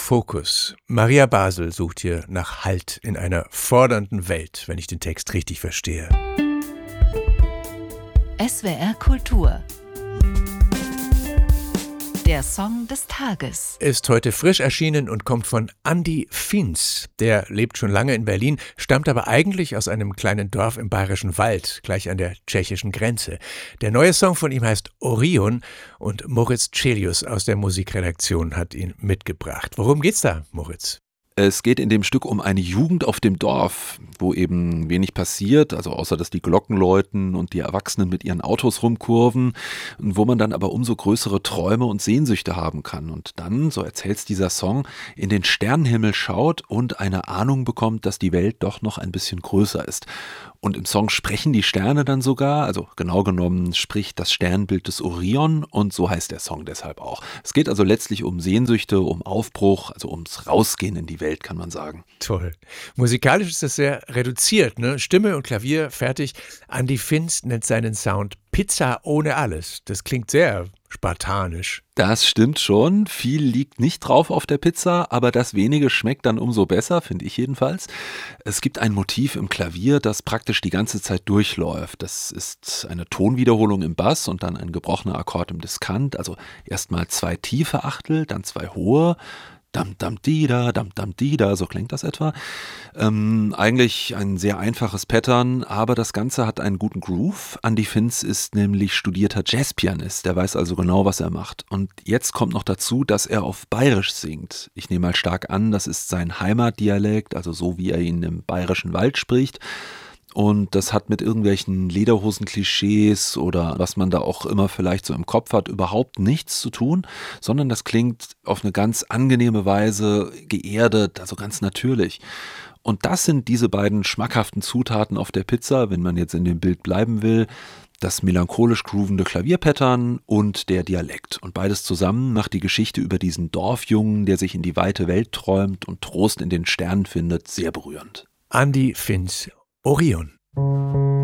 Fokus. Maria Basel sucht hier nach Halt in einer fordernden Welt, wenn ich den Text richtig verstehe. SWR Kultur. Der Song des Tages Ist heute frisch erschienen und kommt von Andi Fiens. Der lebt schon lange in Berlin, stammt aber eigentlich aus einem kleinen Dorf im Bayerischen Wald, gleich an der tschechischen Grenze. Der neue Song von ihm heißt Orion und Moritz Celius aus der Musikredaktion hat ihn mitgebracht. Worum geht's da, Moritz? Es geht in dem Stück um eine Jugend auf dem Dorf, wo eben wenig passiert, also außer dass die Glocken läuten und die Erwachsenen mit ihren Autos rumkurven, und wo man dann aber umso größere Träume und Sehnsüchte haben kann und dann, so erzählt's dieser Song, in den Sternenhimmel schaut und eine Ahnung bekommt, dass die Welt doch noch ein bisschen größer ist. Und im Song sprechen die Sterne dann sogar, also genau genommen spricht das Sternbild des Orion und so heißt der Song deshalb auch. Es geht also letztlich um Sehnsüchte, um Aufbruch, also ums Rausgehen in die Welt, kann man sagen. Toll. Musikalisch ist das sehr reduziert, ne? Stimme und Klavier fertig. Andi Fiens nennt seinen Sound Pizza ohne alles. Das klingt sehr spartanisch. Das stimmt schon. Viel liegt nicht drauf auf der Pizza, aber das wenige schmeckt dann umso besser, finde ich jedenfalls. Es gibt ein Motiv im Klavier, das praktisch die ganze Zeit durchläuft. Das ist eine Tonwiederholung im Bass und dann ein gebrochener Akkord im Diskant. Also erstmal 2 tiefe Achtel, dann 2 hohe. Dam-dam-di-da, dam-dam-di-da, so klingt das etwa. Eigentlich ein sehr einfaches Pattern, aber das Ganze hat einen guten Groove. Andi Fiens ist nämlich studierter Jazzpianist, der weiß also genau, was er macht. Und jetzt kommt noch dazu, dass er auf Bayerisch singt. Ich nehme mal stark an, das ist sein Heimatdialekt, also so wie er ihn im Bayerischen Wald spricht. Und das hat mit irgendwelchen Lederhosen-Klischees oder was man da auch immer vielleicht so im Kopf hat, überhaupt nichts zu tun, sondern das klingt auf eine ganz angenehme Weise geerdet, also ganz natürlich. Und das sind diese beiden schmackhaften Zutaten auf der Pizza, wenn man jetzt in dem Bild bleiben will, das melancholisch groovende Klavierpattern und der Dialekt. Und beides zusammen macht die Geschichte über diesen Dorfjungen, der sich in die weite Welt träumt und Trost in den Sternen findet, sehr berührend. Andi Fiens, Orion.